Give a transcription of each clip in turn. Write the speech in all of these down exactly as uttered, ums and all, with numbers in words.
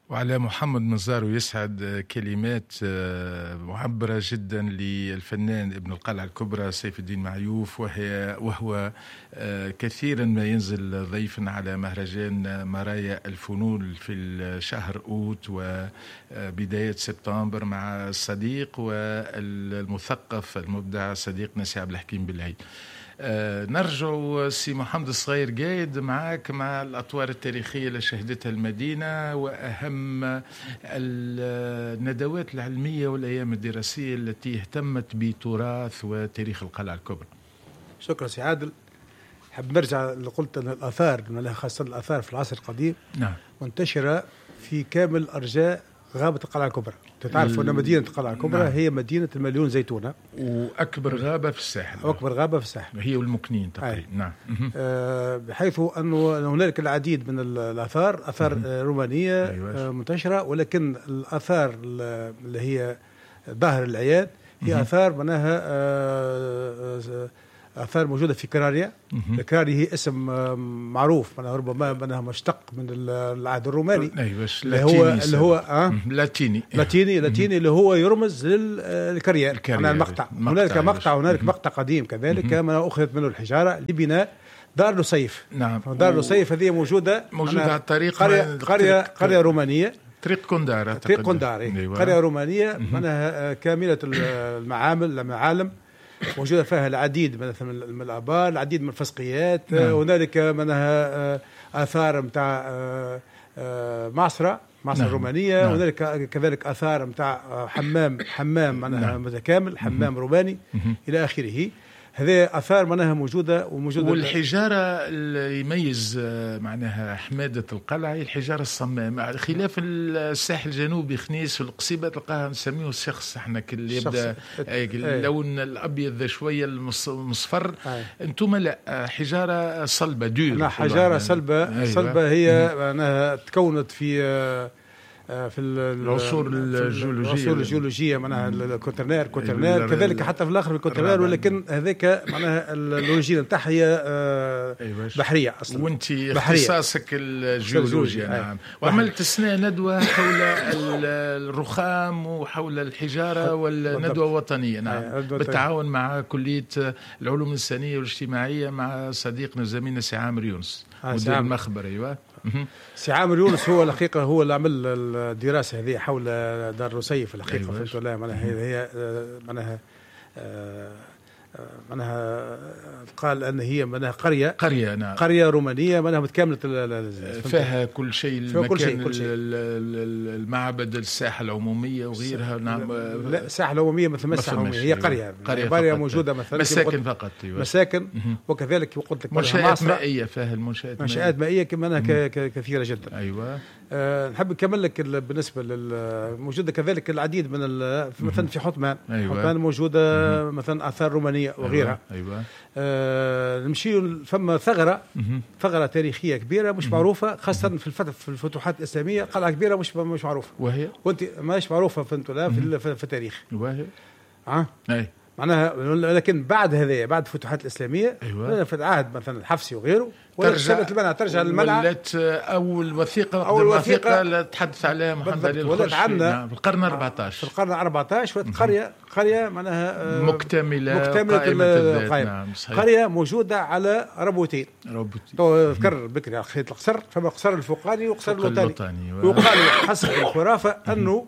وعلى محمد منظار يسعد كلمات معبرة جدا للفنان ابن القلعة الكبرى سيف الدين معيوف، وهي وهو كثيرا ما ينزل ضيفا على مهرجان مرايا الفنون في شهر أوت وبداية سبتمبر مع الصديق والمثقف المبدع صديقنا سي عبد الحكيم بالعيد. آه نرجع سي محمد الصغير قايد معك مع الأطوار التاريخية اللي شهدتها المدينة وأهم الندوات العلمية والأيام الدراسية التي اهتمت بتراث وتاريخ القلعة الكبرى. شكرا سي عادل. حب نرجع لقلت أن الآثار خاصة الآثار في العصر القديم نعم منتشرة في كامل أرجاء غابة القلعة الكبرى. تعرفوا أن مدينة القلعة الكبرى نعم. هي مدينة المليون زيتونة وأكبر غابة في الساحل. أكبر غابة في الساحل هي والمكنين تقريبا نعم. آه بحيث أنه هنالك العديد من الآثار آثار رومانية أيوة. منتشرة، ولكن الآثار اللي هي ظاهر العيان هي آثار معناها آه آثار موجودة في كراريا. كراريا هي اسم معروف معناها ربما معناها مشتق من العهد الروماني أيوة. اللي هو اللي هو آه لاتيني لاتيني لاتيني اللي هو يرمز للكريال معناها المقطع. هنالك مقطع هنالك مقطع قديم كذلك ما أخذت منه الحجارة لبناء دار لصيف. نعم. دار لصيف هذه موجودة موجودة على الطريق قرية قرية قرية رومانية طريق كوندار. طريق كوندار أيوة. قرية رومانية معناها كاملة المعامل المعالم موجودة فيها العديد من الآبار، العديد من الفسقيات. نعم. هنالك منها آثار متاع معصرة معصرة نعم. رومانية. نعم. هنالك كذلك آثار متاع حمام حمام معناها نعم. متكامل حمام روماني إلى آخره. هذه آثار معناها موجودة وموجودة. والحجارة اللي يميز معناها حمادة القلعة هي الحجارة الصماء، خلاف الساحل الجنوبي خنيس والقصيبة تلقاها نسميه الشخص احنا كل يبدأ اللون الأبيض شوية المصفر. انتم لا حجارة صلبة دور. لا حجارة صلبة. أيوة. صلبة هي معناها تكونت في في العصور الجيولوجية العصور الجيولوجية معناها الكوترنير كوترنير كذلك حتى في الآخر في الكوترنير، ولكن هذاك معناها الأوريجين نتاعها هي بحرية أصلا. وأنت اختصاصك الجيولوجيا. نعم. وعملت سنة ندوة حول الرخام وحول الحجارة والندوة وطنية. نعم. بالتعاون مع كلية العلوم الإنسانية والاجتماعية مع صديقنا وزميلنا سي عامر يونس مدير المخبر. أيوة. سي عامر يونس هو الحقيقة هو اللي عمل الدراسة هذه حول دار رصيف الحقيقة. فهمت ولا معناها هي معناها معناها قال أن هي معناها قرية قرية نعم. قرية رومانية معناها متكاملة فيها كل شيء المكان كل شيء. كل شيء. المعبد الساحة العمومية وغيرها. نعم. لا الساحة العمومية مثل الساحة العمومية هي قرية قرية, قرية موجودة مثلا مساكن فقط. مساكن. وكذلك قلت لك منشآت مائية فيها المنشآت منشآت مائية كمان كثيرة جدا. أيوة. أه نحب نكمل لك بالنسبة موجودة كذلك العديد من مثلا في حطمان. أيوة. حطمان موجودة مم. مثلا آثار رومانية وغيرها. أيوة. أه نمشي فما ثغرة مم. ثغرة تاريخية كبيرة مش معروفة خاصة في الفتح في الفتوحات الإسلامية. قلعة كبيرة مش مش معروفة وهي وانت ماش معروفة فهمت لا في, في التاريخ وهي اه أي. معناها لكن بعد هذا بعد الفتوحات الإسلامية. أيوة. في العهد مثلا الحفسي وغيره ترجع المنع ترجع المنع. ولات أول وثيقة أول وثيقة اللي تحدث عليها محمد علي الخرشي في القرن الرابع عشر. في القرن الرابع عشر قرية قرية معناها مكتملة مكتملة قائمة الذات. نعم قرية موجودة على ربوتين. ربوتين. تو ذكر بكري على خيط القصر فما القصر الفوقاني وقصر اللوطاني. ويقال حسب الخرافة أنه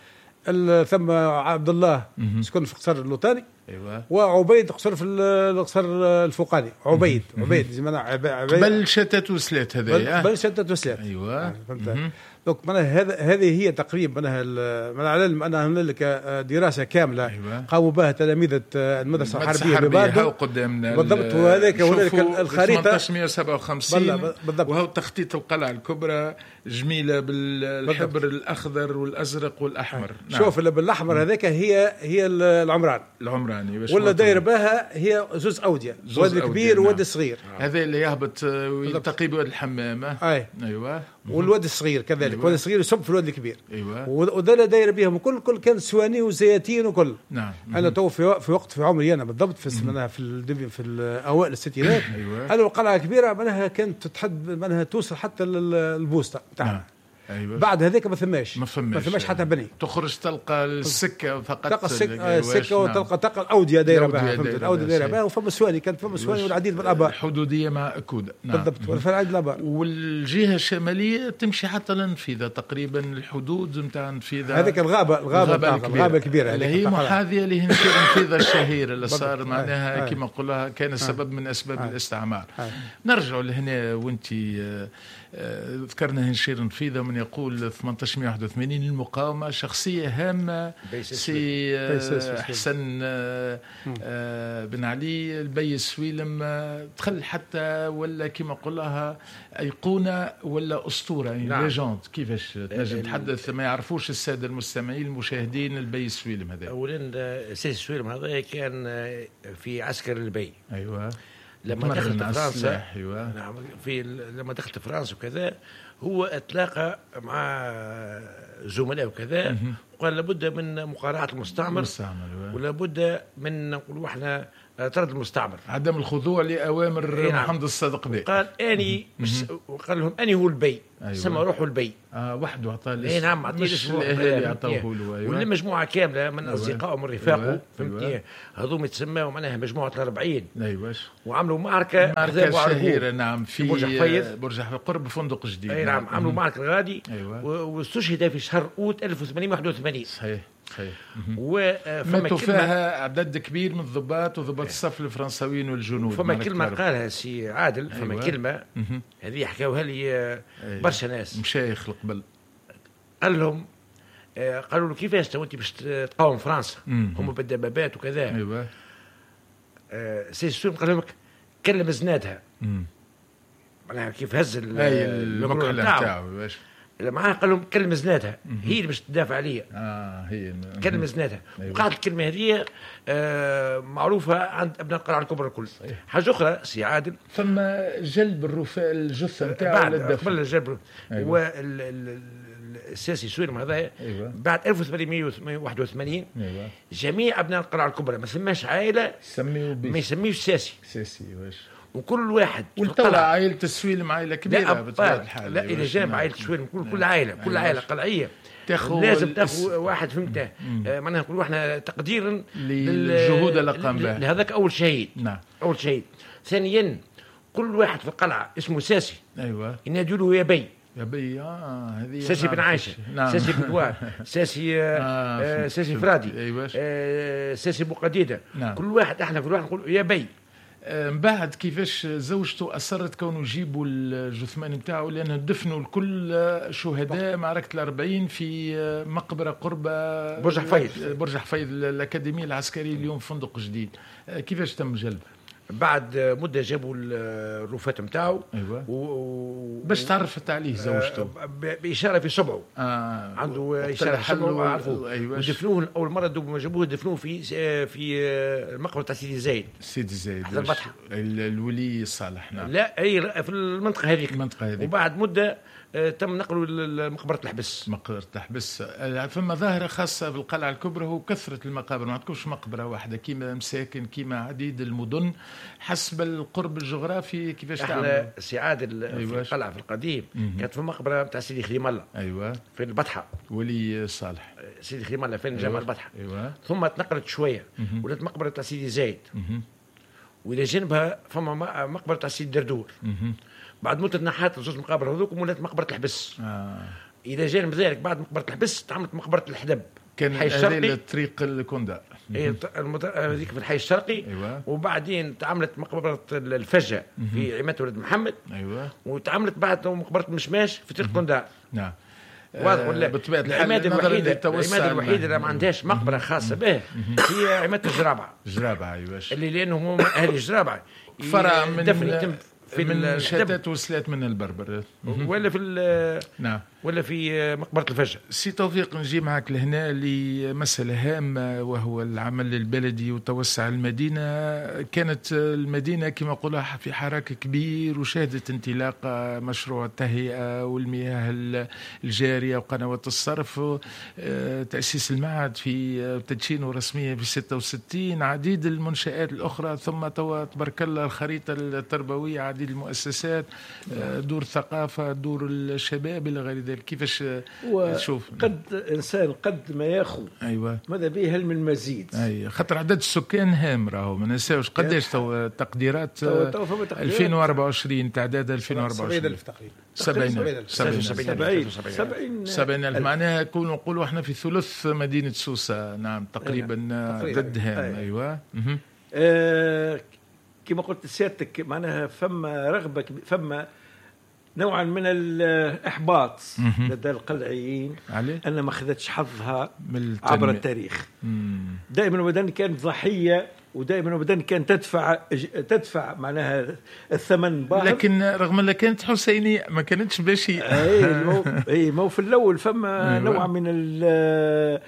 ثم عبد الله سكن في قصر اللوطاني. أيوة. وعبيد قصر في القصر الفوقاني. عبيد عبيد زي ما عبيد قبل شتت وسلات هذه قبل شتت وسلات. أيوة. فهمت. دونك معناها هذا هذه هي تقريبا معناها على العلم أنا هنالك دراسة كاملة. أيوة. قاموا بها تلاميذ المدرسة الحربية بباردو قدامنا بالضبط. وهذاك هنالك الخريطة ثمانية عشر سبعة وخمسين وهو تخطيط القلعة الكبرى جميلة بالحبر الأخضر والأزرق والأحمر. نعم. شوف اللي بالأحمر هذاك هي هي العمران العمراني ولا داير بها هي زوز أودية وادي كبير وادي صغير. هذا اللي يهبط ويلتقي بوادي الحمامة. أي. أيوة. والوادي الصغير كذلك. أيوة. وادي الصغير يصب في الوادي الكبير. أيوة. وده داير بهم كل كل كان سواني وزياتين وكل. نعم. أنا تو في في وقت في عمري أنا بالضبط في منها في الدبي في الأوائل الستينات. أيوة. أنا القلعة كبيرة منها كانت تتحد منها توصل حتى البوسطة بتاعنا. نعم. أيوة. بعد هذاك ما ثماش ما ثماش ما ثماش حتى بني. تخرج تلقى السكه فقط، تلقى السكه, السكة وتلقى تلقى الاوديه دايره بها، فهمت، الاوديه دايره بها، وفما سواني، كانت فما سواني والعديد من الابار الحدوديه مع اكودا. نعم. بالضبط، ولا العديد من الابار. والجهه الشماليه تمشي حتى للنفيذه تقريبا، الحدود نتاع النفيذه هذيك الغابه الغابه الغابه, الغابة الكبيره اللي هي محاذيه للنفيذه الشهيره اللي صار معناها كما نقولها كان سبب من اسباب هاي. الاستعمار. هاي. نرجع لهنا وانت ذكرنا هنشير نفيذة من يقول ثمانية عشر واحد وثمانين المقاومة شخصية هامة سي حسن بن علي البي السويلم دخل حتى ولا كما قلها أيقونة ولا أسطورة يعني نعم. ليجوند. كيفاش تنجم تحدث ما يعرفوش السادة المستمعين المشاهدين البي السويلم هذا؟ أولا سي السويلم هذا كان في عسكر البي. أيوة. لما دخلت فرنسا أيوة. نعم في لما دخلت فرنسا وكذا هو اتلاقى مع زملاء وكذا وقال لابد من مقارعة المستعمر ولا بد من نقولوا احنا طرد المستعمر، عدم الخضوع لأوامر نعم. محمد الصادق بي. قال اني وقال لهم اني هو البي. أيوة. سمى روحوا البي. اه وحده عطاه اي نعم عطيه اسمه الاهالي عطوه له. أيوة. ولا مجموعه كامله من اصدقائه ومن رفاقه فهمتني هذوم يتسموا معناها مجموعه الأربعين. ايوه وعملوا معركه معركه شهيره نعم في برج حفيظ برج حفيظ قرب فندق جديد. اي نعم عملوا معركه غادي. أيوة. واستشهد في شهر اوت ألف وثمانمائة وواحد وثمانين. صحيح صحيح. وفما فيها عدد كبير من الضباط وضباط الصف الفرنساويين والجنود. فما كلمه قالها سي عادل فما أيوة. كلمه هذه حكاوها لي برشا ناس مشايخ القبل. قال لهم آه قالوا له كيفاش انت باش تقاوم فرنسا هم بالدبابات وكذا. ايوه آه سي السوم قال لهم كلم زنادها معناها كيف هز المقله نتاعو باش اللي معاه قال لهم كلم زنادها هي اللي باش تدافع عليا. اه هي كلم زنادها. أيوة. وقعت الكلمه هذه آه معروفه عند ابناء القلعه الكبرى الكل. صحيح. حاجه اخرى سي عادل ثم جلب الرفاء الجثه نتاعو للدفع قبل الجلب. أيوة. والسياسي سويلم هذا. أيوة. بعد ألف وثمانمائة وواحد وثمانين. أيوة. جميع ابناء القلعه الكبرى ما سماش عائله ما يسميوش سياسي سياسي واش وكل واحد والطلع عائلة السويلم عائلة كبيرة بطبيعة الحال. لا إلى جانب عائلة السويلم كل كل عائلة كل عائلة قلعية لازم تاخذ واحد فهمته معناها نقولوا احنا تقديرا للجهود اللي قام بها لهذاك أول شهيد. نعم. أول شهيد. ثانيا كل واحد في القلعة اسمه ساسي. أيوة. ينادوا له يا بي. يا بي اه هذه ساسي بن عايشة. نعم. ساسي بن دوار. ساسي آه آه ساسي فرادي. أيوة. آه ساسي بوقديدة. نعم. كل واحد احنا كل واحد نقول يا بي. من بعد كيفاش زوجته أصرت كونه يجيبوا الجثمان نتاعو لأنه دفنوا الكل شهداء معركة الأربعين في مقبرة قرب برج حفيظ برج حفيظ الأكاديمية العسكرية اليوم فندق جديد. كيفاش تم جلب؟ بعد مدة جابوا الرفات نتاعو. أيوة. و... باش تعرفت عليه زوجته بإشارة في صبعه. آه. عنده إشارة في صبعه عرفوه. أيوة. ودفنوه أول مرة جابوه دفنوه في في المقبرة تاع سيدي زايد. سيدي زايد حتى البطحة. الولي الصالح. نعم. لا أي في المنطقة هذيك. المنطقة هذيك. وبعد مدة تم نقله لمقبرة الحبس. مقبرة الحبس. ثم ظاهرة خاصة في القلعة الكبرى هو كثرة المقابر، ما عندكمش مقبرة واحدة كيما مساكن كيما عديد المدن حسب القرب الجغرافي. كيفاش تعمل؟ سي عادل. أيوة. في القلعة في القديم كانت في مقبرة تاع سيدي خليم الله. أيوة. في البطحة. ولي صالح. سيدي خليم الله فين. أيوة. جامع البطحة. أيوة. ثم تنقلت شوية ولات مقبرة تاع سيدي زايد. وإلى جانبها فما مقبرة تاع سيدي دردور. بعد مدة نحات زوج مقابر هذوك ولات مقبرة الحبس. آه. إلى جانب ذلك بعد مقبرة الحبس تعملت مقبرة الحدب. كان هذه الطريق الكوندا. هي هذيك في الحي الشرقي. أيوة. وبعدين تعملت مقبرة الفجة في عماد ولد محمد. أيوة. وتعملت بعد مقبرة المشماش في طريق كوندا. نعم. واضح ولا؟ بطبيعة الحال العماد الوحيدة العماد الوحيدة اللي ما عندهاش مقبرة خاصة به هي عماد الجرابعة. جرابعة أيوة. اللي لأنه هم أهل الجرابعة فرع من دفن يتم في من شتات وصلات من البربر ولا في نعم ولا في مقبرة الفجر. سي توفيق نجي معك لهنا لمسألة هامة وهو العمل البلدي وتوسع المدينة. كانت المدينة كما قلنا في حراك كبير وشهدت انطلاق مشروع التهيئة والمياه الجارية وقنوات الصرف، تأسيس المعهد في تدشينه رسميا في ستة وستين، عديد المنشآت الأخرى، ثم تبارك الله الخريطة التربوية عديد المؤسسات، دور الثقافة، دور الشباب إلى غير ذلك. كيفاش تشوف؟ قد إنسان قد ما ياخذ أيوة ماذا به هل من مزيد. أي خاطر عدد السكان هام راهو ما ننساوش قداش تو تقديرات ألفين وأربعة وعشرين تعداد ألفين وأربعة وعشرين سبعين ألف تقريبا سبعين سبعين سبعين سبعين سبعين ألف معناها نكون نقولوا احنا في ثلث مدينة سوسة. نعم تقريبا عدد هام. أيوة آه كما قلت سيادتك معناها فما رغبة فما نوعا من الإحباط لدى القلعيين أن ما أخذتش حظها عبر التاريخ. دائما وابدا كانت ضحية، ودائما وابدا كانت تدفع تدفع معناها الثمن باهظ. لكن رغم أنها كانت حسينية ما كانتش بشيء. اي اي ما في الأول فما نوع من ال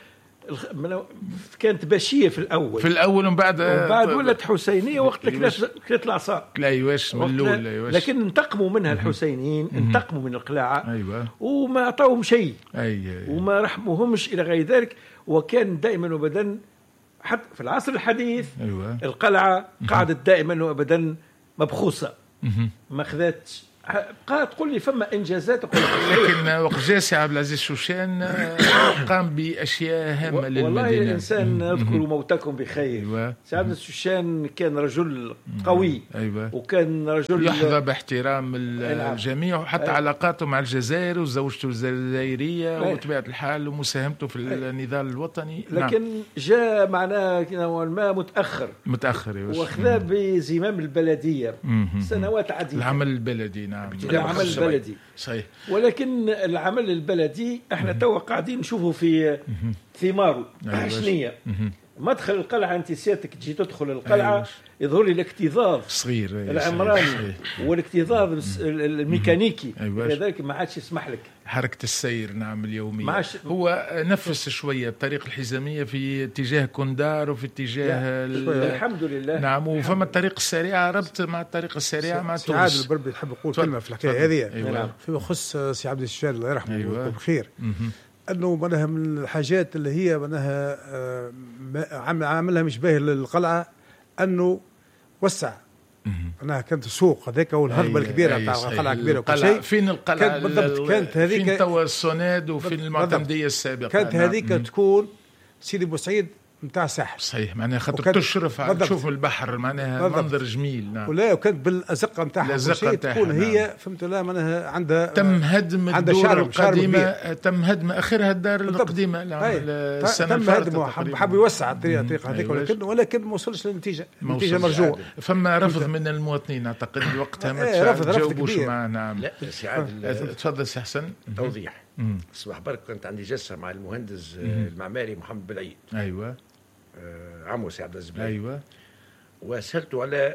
كانت باشيه في الاول في الاول ومن بعد وبعد ولت حسينيه وقت كلات العصا. لا ايواش من الاول ايواش، لكن انتقموا منها الحسينيين، انتقموا من القلاعه. أيوة. وما اعطوهم شيء. أيوة. وما رحموهمش الى غير ذلك. وكان دائما وابدا حتى في العصر الحديث. أيوة. القلعه قعدت دائما وابدا مبخوصه ما خذاتش. بقى تقول لي فما انجازات. لكن وقت جاء سي عبد العزيز شوشان قام باشياء هامه للمدينه. والله الانسان يذكر موتكم بخير. أيوة. سي عبد العزيز شوشان كان رجل قوي. أيوة. وكان رجل يحظى باحترام الجميع، وحتى أيوة. علاقاته مع الجزائر وزوجته الجزائريه. أيوة. وبطبيعه الحال ومساهمته في أيوة. النضال الوطني. لكن نعم. جاء معناه نوعا ما متاخر متاخر واخذ بزمام البلديه سنوات عديده. العمل البلدي. نعم العمل البلدي صحيح. ولكن العمل البلدي احنا تو قاعدين نشوفه في ثماره. شنية مدخل القلعه انت سيادتك تجي تدخل القلعه يظهر لي الاكتظاظ صغير العمراني والاكتظاظ الميكانيكي. لذلك ما عادش يسمح لك حركه السير. نعم اليوميه. هو نفس شويه الطريق الحزاميه في اتجاه كوندار وفي اتجاه الحمد لله. نعم وفما الطريق السريعه ربط مع الطريق السريعه مع تونس. عادل البربري يحب يقول كلمه في الحكايه هذه. أيوة. فيما يخص سي عبد الشهاد الله يرحمه ويذكره أيوة. بخير. انه معناها من الحاجات اللي هي معناها عاملها مش باهي للقلعه انه وسع. أنا كانت السوق هذاك والهضبة الكبيرة بتاع القلعة الكبيرة وكل شيء. فين القلعة كانت بالضبط كانت هذيك فين توا السوناد وفين المعتمدية السابقة. كانت هذيك تكون سيدي بوسعيد نتاع ساحل. صحيح معناها خاطر تشرف على تشوف البحر معناها منظر جميل. نعم. ولا وكانت بالأزقة نتاعها تكون هي نعم. فهمت لا معناها عندها تم هدم الدور القديمة. تم هدم آخرها الدار القديمة. السنة تم هدمه حب يوسع الطريقة الطريقة هذيك ولكن ولكن ما وصلش للنتيجة. النتيجة مرجوة. فما رفض من المواطنين أعتقد وقتها ما تجاوبوش مع. نعم. لا سي عادل تفضل سي حسن. توضيح. صباح برك كنت عندي جلسة مع المهندس المعماري محمد بلعيد. أيوة. عمو سي عبد العزيز. ايوه. وسالته على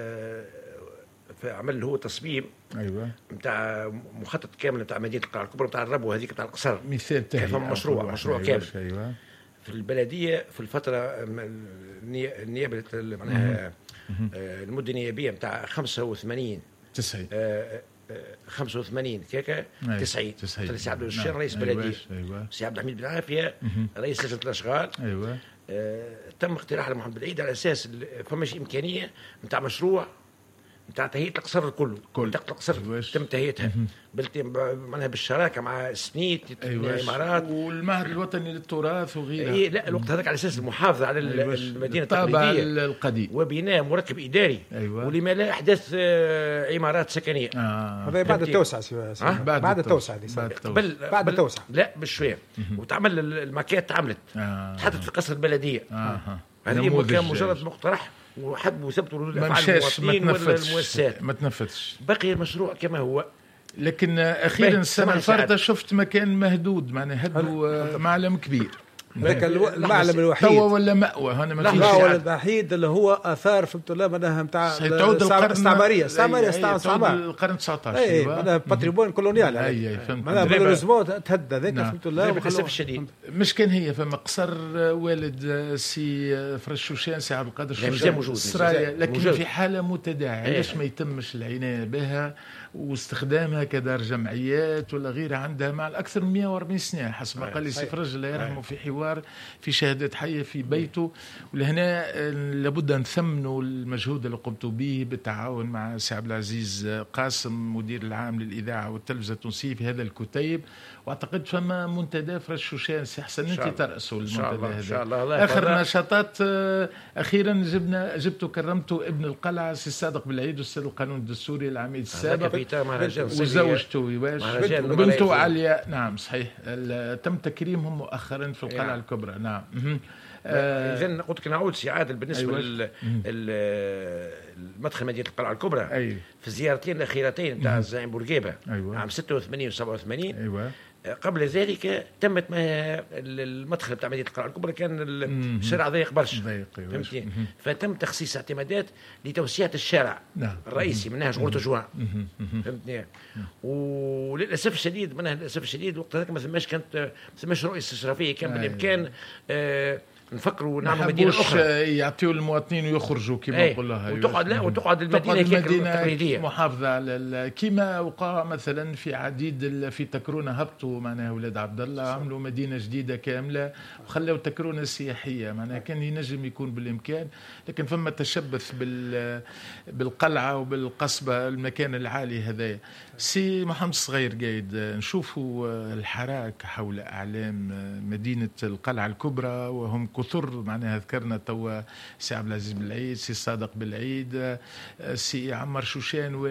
فعمل هو تصميم. ايوه. نتاع مخطط كامل نتاع مدينه القلعه الكبرى نتاع الربو هذيك نتاع القصر. مثال تهيئه. كيف مشروع مشروع أيوة. كامل. ايوه. في البلديه في الفتره النيابه معناها المده النيابيه نتاع خمسة وثمانين تسعين خمسة وثمانين كيكا تسعين. سي عبد الشهاد رئيس بلديه. ايوه. سي عبد الحميد بن عافيه رئيس لجنه الاشغال. ايوه. آه، تم اقتراح لمحمد بالعيد على اساس فماش امكانيه نتاع مشروع نتاع تهيئه القصر كله. منطقه القصر تم تهيئتها معناها بالشراكه مع سنيت الامارات والمعهد الوطني للتراث وغيرها. إيه لا الوقت هذاك على اساس المحافظه على أيوة. المدينه التقليديه القديم وبناء مركب اداري. أيوة. ولما لا احداث آه عمارات سكنيه. هذا آه. بعد التوسعه. آه. بعد, بعد التوسعه بل بعد التوسعه لا بشويه وتعمل الماكيت تعملت آه. تحدث في قصر البلديه. آه. هذه كان مجرد مقترح وحبوا ثبتوا ردود افعال المواطنين ولا المؤسسات. ما تنفذش. بقي المشروع كما هو. لكن اخيرا السنه الفارطه شفت مكان مهدود معناها هدوا معلم كبير. لك المعلم الوحيد توا ولا مأوى هنا ما فيش. المعلم الوحيد اللي هو اثار فهمت الله معناها نتاع الاستعماريه الاستعماريه استعمار القرن تسعة عشر. اي معناها باتريمون كولونيال. اي فهمت. معناها بالاسبوع تهدى ذاك فهمت الله. للاسف الشديد مش كان هي فما قصر والد سي فرشوشان سي عبد القادر شوشان لكن موجود. في حاله متداعيه علاش ما يتمش العنايه بها واستخدامها كدار جمعيات ولا غيرها. عندها مع الاكثر من مئة وأربعين سنه حسب ما قال لي سي فرج الله يرحمه في حوار الثوار في شهادات حية في بيته. ولهنا لابد أن نثمنوا المجهود اللي قمتوا به بالتعاون مع سي عبد العزيز قاسم مدير العام للإذاعة والتلفزة التونسية في هذا الكتيب. واعتقد فما منتدى فرش شوشان سي حسن انت ترأسوا المنتدى هذا. ان شاء الله. الله اخر نشاطات اخيرا جبنا جبتوا كرمتوا ابن القلعه سي صادق بالعيد استاذ القانون الدستوري العميد السابق وزوجته بنته عليا. نعم صحيح تم تكريمهم مؤخرا في القلعه يعني. الكبرى. نعم. اذا قلت لك نعود سي عادل بالنسبه أيوة. للمدخل مدينه القلعه الكبرى أيوة. في الزيارتين الاخيرتين نتاع الزعيم بورقيبه أيوة. عام ستة وثمانين وسبعة وثمانين أيوة. قبل ذلك تمت ما المدخل بتاع مدينه القلعه الكبرى كان الشارع ضيق برشا فهمتني. فتم تخصيص اعتمادات لتوسيع الشارع نعم. الرئيسي منها شغل جوان فهمتني. وللاسف الشديد منها للاسف الشديد وقت هذاك ما ثماش كانت ما ثماش رؤيه استشرافيه كان بالامكان آه نفكروا نعمل مدينه اخرى يعطيوا المواطنين ويخرجوا كما نقول لها وتقعد لا وتقعد المدينه التقليديه محافظه على كما وقع مثلا في عديد في تكرونه هبطوا معناها اولاد عبد الله عملوا مدينه جديده كامله وخلوا تكرونه سياحيه معناها كان ينجم يكون بالامكان. لكن فما تشبث بال بالقلعه وبالقصبه المكان العالي هذايا. سي محمد الصغير قايد نشوفوا الحراك حول اعلام مدينه القلعه الكبرى وهم كثر معناها ذكرنا توا سي عبد العزيز بالعيد سي صادق بالعيد سي عمر شوشان